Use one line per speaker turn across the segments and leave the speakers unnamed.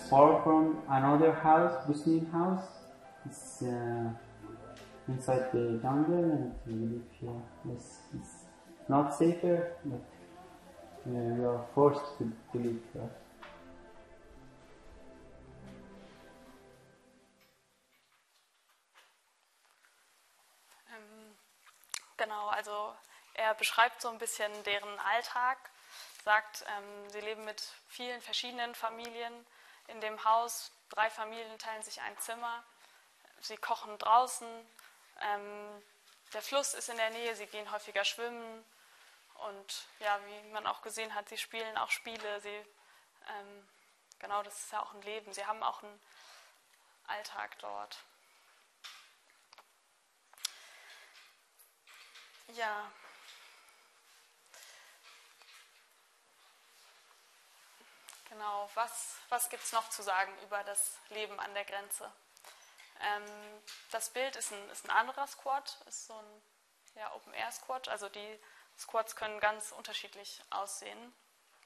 far from another house, Muslim house. It's inside the jungle, and we live here. It's not safer, but we are forced to live here.
Genau, also er beschreibt so ein bisschen deren Alltag, sagt, sie leben mit vielen verschiedenen Familien in dem Haus. 3 Familien teilen sich ein Zimmer. Sie kochen draußen. Der Fluss ist in der Nähe, sie gehen häufiger schwimmen. Und ja, wie man auch gesehen hat, sie spielen auch Spiele. Genau, das ist ja auch ein Leben. Sie haben auch einen Alltag dort. Ja. Genau, was gibt es noch zu sagen über das Leben an der Grenze? Das Bild ist ein anderer Squad, ist so ein Open-Air-Squad, also die Squads können ganz unterschiedlich aussehen.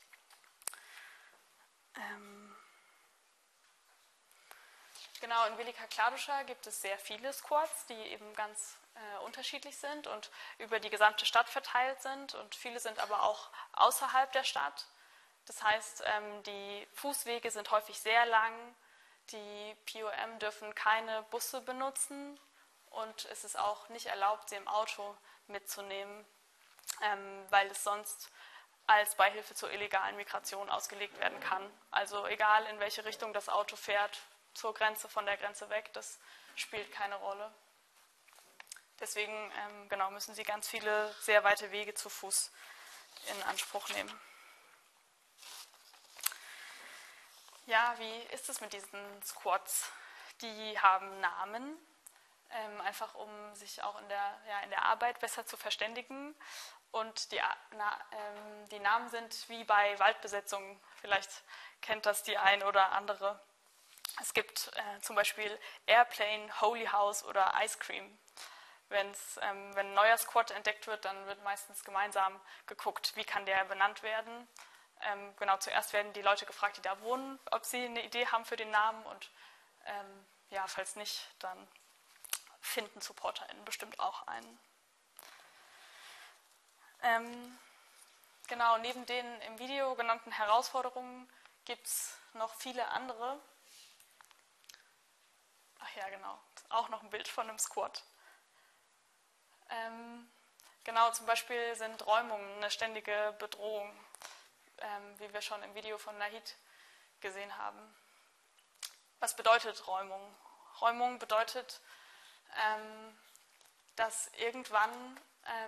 Genau, in Velika Kladuša gibt es sehr viele Squads, die eben ganz unterschiedlich sind und über die gesamte Stadt verteilt sind, und viele sind aber auch außerhalb der Stadt. Das heißt, die Fußwege sind häufig sehr lang, die POM dürfen keine Busse benutzen und es ist auch nicht erlaubt, sie im Auto mitzunehmen, weil es sonst als Beihilfe zur illegalen Migration ausgelegt werden kann. Also egal, in welche Richtung das Auto fährt, zur Grenze, von der Grenze weg, das spielt keine Rolle. Deswegen müssen sie ganz viele sehr weite Wege zu Fuß in Anspruch nehmen. Ja, wie ist es mit diesen Squads? Die haben Namen, einfach um sich auch in der Arbeit besser zu verständigen. Und die Namen sind wie bei Waldbesetzungen. Vielleicht kennt das die ein oder andere. Es gibt zum Beispiel Airplane, Holy House oder Ice Cream. Wenn ein neuer Squad entdeckt wird, dann wird meistens gemeinsam geguckt, wie kann der benannt werden. Zuerst werden die Leute gefragt, die da wohnen, ob sie eine Idee haben für den Namen, und falls nicht, dann finden SupporterInnen bestimmt auch einen. Neben den im Video genannten Herausforderungen gibt es noch viele andere. Ach ja, genau, auch noch ein Bild von einem Squad. Zum Beispiel sind Räumungen eine ständige Bedrohung, wie wir schon im Video von Nahid gesehen haben. Was bedeutet Räumung? Räumung bedeutet, dass irgendwann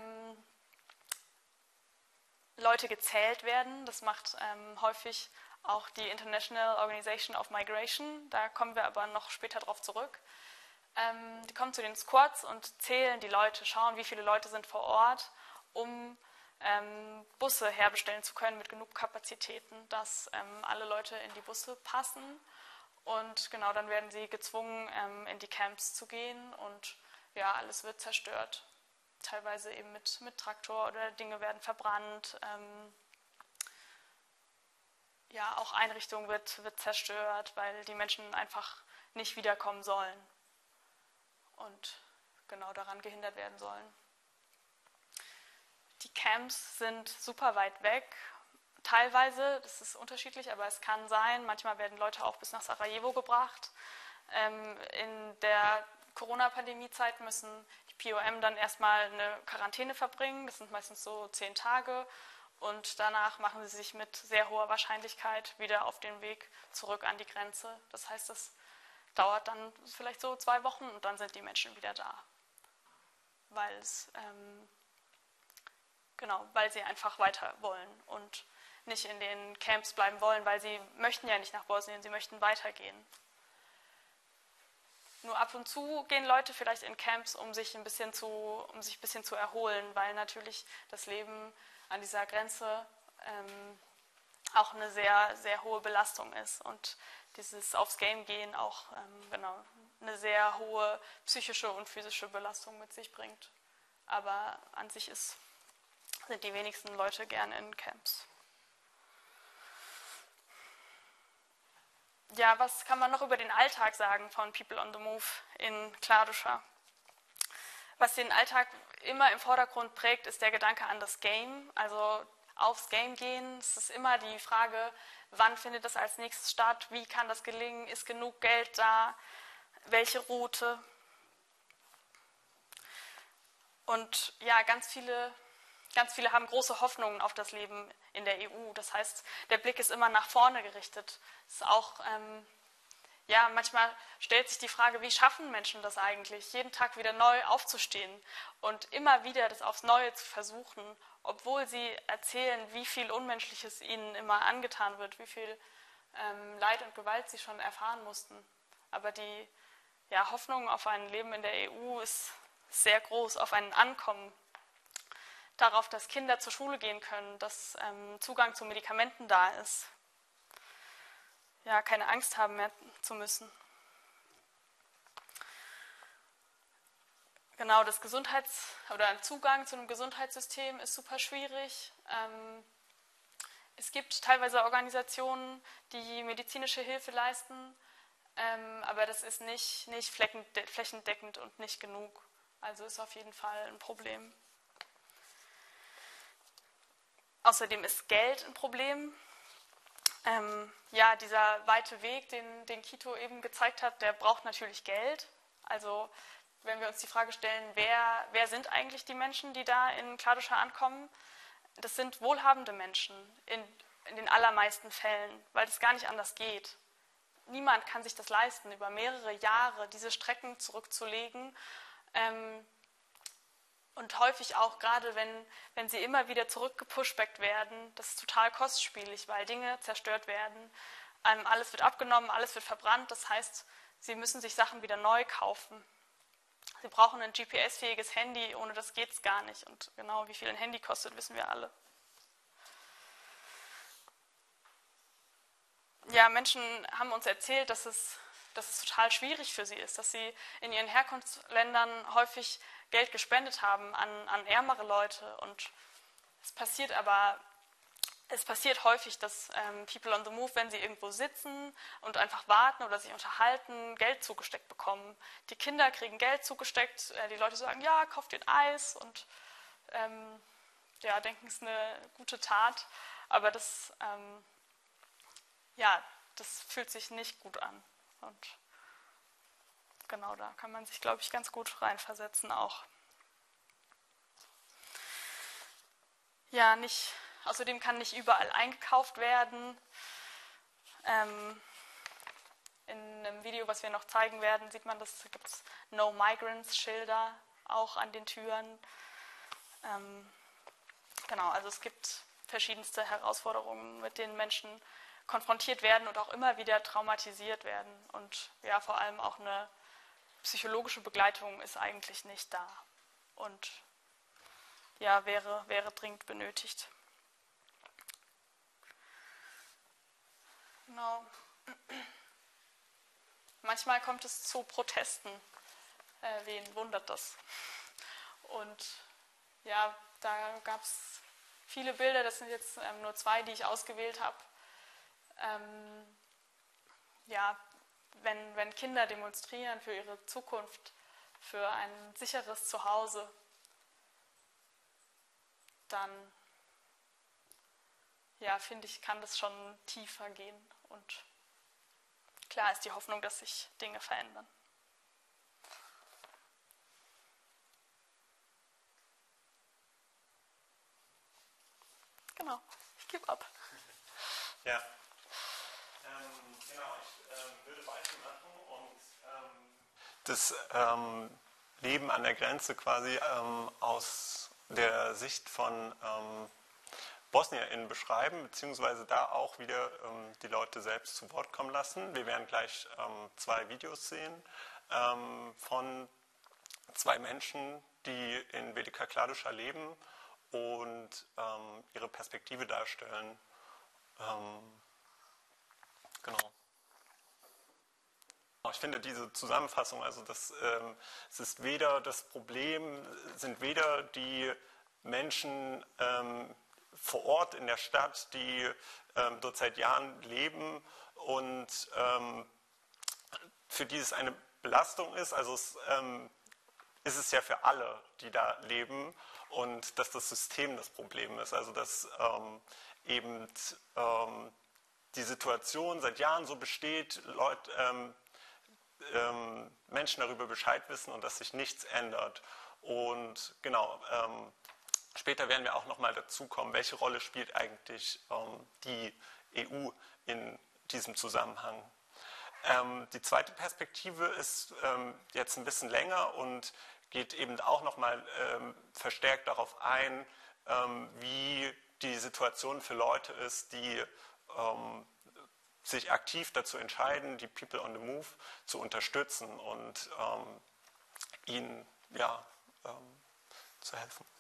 Leute gezählt werden. Das macht häufig auch die International Organization of Migration. Da kommen wir aber noch später drauf zurück. Die kommen zu den Squads und zählen die Leute, schauen, wie viele Leute sind vor Ort, um Busse herbestellen zu können mit genug Kapazitäten, dass alle Leute in die Busse passen. Und dann werden sie gezwungen, in die Camps zu gehen, und ja, alles wird zerstört. Teilweise eben mit Traktor, oder Dinge werden verbrannt. Auch Einrichtungen wird zerstört, weil die Menschen einfach nicht wiederkommen sollen und daran gehindert werden sollen. Die Camps sind super weit weg. Teilweise, das ist unterschiedlich, aber es kann sein, manchmal werden Leute auch bis nach Sarajevo gebracht. In der Corona-Pandemie-Zeit müssen die POM dann erstmal eine Quarantäne verbringen. Das sind meistens so 10 Tage. Und danach machen sie sich mit sehr hoher Wahrscheinlichkeit wieder auf den Weg zurück an die Grenze. Das heißt, das dauert dann vielleicht so 2 Wochen und dann sind die Menschen wieder da. Weil sie einfach weiter wollen und nicht in den Camps bleiben wollen, weil sie möchten ja nicht nach Bosnien, sie möchten weitergehen. Nur ab und zu gehen Leute vielleicht in Camps, um sich ein bisschen zu erholen, weil natürlich das Leben an dieser Grenze auch eine sehr, sehr hohe Belastung ist und dieses aufs Game gehen auch eine sehr hohe psychische und physische Belastung mit sich bringt. Aber an sich sind die wenigsten Leute gern in Camps. Ja, was kann man noch über den Alltag sagen von People on the Move in Kladuscha? Was den Alltag immer im Vordergrund prägt, ist der Gedanke an das Game, also aufs Game gehen. Es ist immer die Frage, wann findet das als nächstes statt, wie kann das gelingen, ist genug Geld da, welche Route. Und ja, ganz viele haben große Hoffnungen auf das Leben in der EU. Das heißt, der Blick ist immer nach vorne gerichtet. Es ist auch, manchmal stellt sich die Frage, wie schaffen Menschen das eigentlich, jeden Tag wieder neu aufzustehen und immer wieder das aufs Neue zu versuchen, obwohl sie erzählen, wie viel Unmenschliches ihnen immer angetan wird, wie viel Leid und Gewalt sie schon erfahren mussten. Aber die Hoffnung auf ein Leben in der EU ist sehr groß, auf ein Ankommen, darauf, dass Kinder zur Schule gehen können, dass Zugang zu Medikamenten da ist, ja, keine Angst haben mehr zu müssen. Genau, ein Zugang zu einem Gesundheitssystem ist super schwierig. Es gibt teilweise Organisationen, die medizinische Hilfe leisten, aber das ist nicht flächendeckend und nicht genug. Also ist auf jeden Fall ein Problem. Außerdem ist Geld ein Problem. Dieser weite Weg, den Kito eben gezeigt hat, der braucht natürlich Geld. Also wenn wir uns die Frage stellen, wer sind eigentlich die Menschen, die da in Kladuscha ankommen? Das sind wohlhabende Menschen in den allermeisten Fällen, weil es gar nicht anders geht. Niemand kann sich das leisten, über mehrere Jahre diese Strecken zurückzulegen. Und häufig auch, gerade wenn sie immer wieder zurückgepushbackt werden, das ist total kostspielig, weil Dinge zerstört werden. Alles wird abgenommen, alles wird verbrannt. Das heißt, sie müssen sich Sachen wieder neu kaufen. Sie brauchen ein GPS-fähiges Handy, ohne das geht es gar nicht. Und genau wie viel ein Handy kostet, wissen wir alle. Ja, Menschen haben uns erzählt, dass es total schwierig für sie ist, dass sie in ihren Herkunftsländern häufig Geld gespendet haben an ärmere Leute. Und es passiert häufig, dass People on the Move, wenn sie irgendwo sitzen und einfach warten oder sich unterhalten, Geld zugesteckt bekommen. Die Kinder kriegen Geld zugesteckt, die Leute sagen, ja, kauft ihr ein Eis und denken, es ist eine gute Tat. Aber das fühlt sich nicht gut an. Und genau, da kann man sich, glaube ich, ganz gut reinversetzen auch. Ja, außerdem kann nicht überall eingekauft werden. In einem Video, was wir noch zeigen werden, sieht man, da gibt es No Migrants Schilder auch an den Türen. Also es gibt verschiedenste Herausforderungen, mit denen Menschen konfrontiert werden und auch immer wieder traumatisiert werden. Und ja, vor allem auch eine psychologische Begleitung ist eigentlich nicht da. Und ja, wäre dringend benötigt. Genau. Manchmal kommt es zu Protesten. Wen wundert das? Und ja, da gab es viele Bilder, das sind jetzt nur 2, die ich ausgewählt habe. Wenn Kinder demonstrieren für ihre Zukunft, für ein sicheres Zuhause, dann, finde ich, kann das schon tiefer gehen. Und klar ist die Hoffnung, dass sich Dinge verändern. Genau, ich gebe ab.
Ja. Genau, ich würde weitermachen und das Leben an der Grenze quasi aus der Sicht von BosnierInnen beschreiben, beziehungsweise da auch wieder die Leute selbst zu Wort kommen lassen. Wir werden gleich 2 Videos sehen von 2 Menschen, die in Velika Kladuscha leben und ihre Perspektive darstellen. Genau. Ich finde diese Zusammenfassung, also es ist weder das Problem, sind weder die Menschen vor Ort in der Stadt, die dort seit Jahren leben und für die es eine Belastung ist, also ist es ja für alle, die da leben, und dass das System das Problem ist, also dass eben die Situation seit Jahren so besteht, Menschen darüber Bescheid wissen und dass sich nichts ändert. Und genau, später werden wir auch nochmal dazu kommen, welche Rolle spielt eigentlich die EU in diesem Zusammenhang. Die zweite Perspektive ist jetzt ein bisschen länger und geht eben auch nochmal verstärkt darauf ein, wie die Situation für Leute ist, die sich aktiv dazu entscheiden, die People on the Move zu unterstützen und ihnen zu helfen.